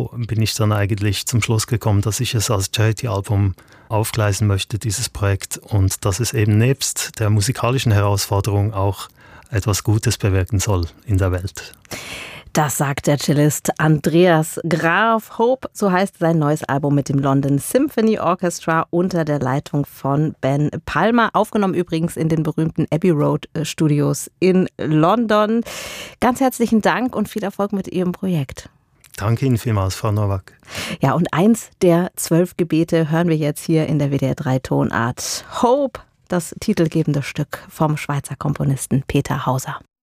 so bin ich dann eigentlich zum Schluss gekommen, dass ich es als Charity-Album aufgleisen möchte, dieses Projekt, und dass es eben nebst der musikalischen Herausforderung auch etwas Gutes bewirken soll in der Welt. Das sagt der Cellist Andreas Graf. Hope, so heißt sein neues Album mit dem London Symphony Orchestra unter der Leitung von Ben Palmer. Aufgenommen übrigens in den berühmten Abbey Road Studios in London. Ganz herzlichen Dank und viel Erfolg mit Ihrem Projekt. Danke Ihnen vielmals, Frau Nowak. Ja, und eins der 12 Gebete hören wir jetzt hier in der WDR 3 Tonart. Hope, das titelgebende Stück vom Schweizer Komponisten Peter Hauser.